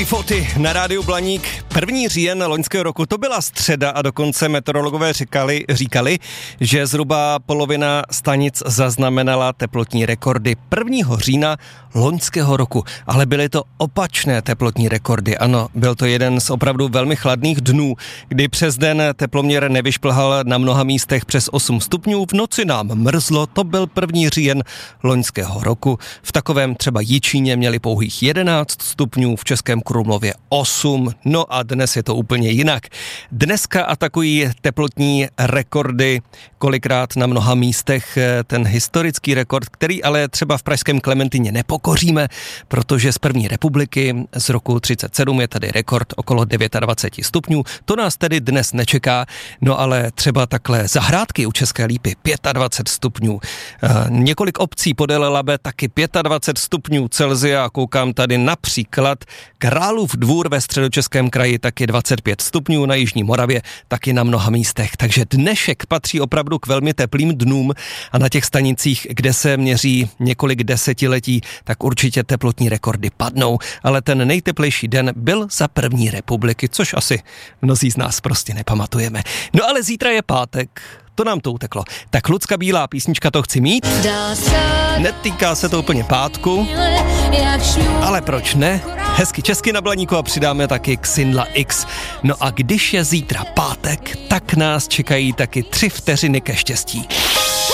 Foty na rádiu Blaník. 1. říjen loňského roku, to byla středa a dokonce meteorologové říkali, že zhruba polovina stanic zaznamenala teplotní rekordy 1. října loňského roku. Ale byly to opačné teplotní rekordy. Ano, byl to jeden z opravdu velmi chladných dnů, kdy přes den teploměr nevyšplhal na mnoha místech přes 8 stupňů, v noci nám mrzlo, to byl 1. říjen loňského roku. V takovém třeba Jičíně měli pouhých 11 stupňů, v Českém Krumlově 8, no a dnes je to úplně jinak. Dneska atakují teplotní rekordy kolikrát na mnoha místech, ten historický rekord, který ale třeba v pražském Klementině nepokoříme, protože z první republiky z roku 37 je tady rekord okolo 29 stupňů, to nás tedy dnes nečeká, no ale třeba takhle Zahrádky u České Lípy 25 stupňů, několik obcí podél Labe taky 25 stupňů Celsia, koukám tady například Králův Dvůr ve Středočeském kraji taky 25 stupňů, na Jižní Moravě taky na mnoha místech. Takže dnešek patří opravdu k velmi teplým dnům a na těch stanicích, kde se měří několik desetiletí, tak určitě teplotní rekordy padnou. Ale ten nejteplejší den byl za první republiky, což asi mnozí z nás prostě nepamatujeme. No ale zítra je pátek. To nám to uteklo. Tak Lucka Bílá, písnička To chci mít. Netýká se to úplně pátku, ale proč ne? Hezky česky na Blaníku a přidáme taky Xindla X. No a když je zítra pátek, tak nás čekají taky 3 vteřiny ke štěstí.